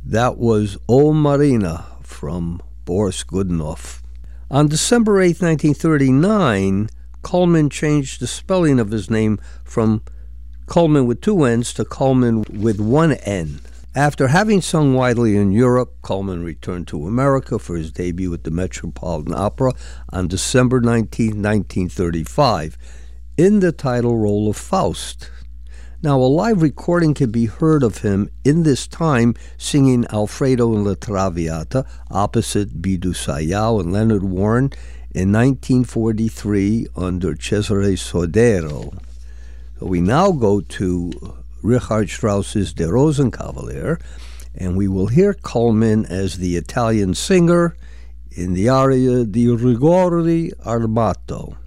That was O Marina from Boris Godunov. On December 8, 1939, Coleman changed the spelling of his name from Coleman with two N's to Coleman with one N. After having sung widely in Europe, Coleman returned to America for his debut at the Metropolitan Opera on December 19, 1935, in the title role of Faust. Now, a live recording can be heard of him in this time singing Alfredo in La Traviata opposite Bidu Sayao and Leonard Warren in 1943 under Cesare Sodero. So we now go to Richard Strauss's Der Rosenkavalier, and we will hear Coleman as the Italian singer in the aria Di Rigore Armato.